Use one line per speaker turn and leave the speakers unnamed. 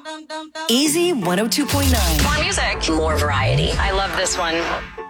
Easy 102.9.
More music, more variety. I love this one.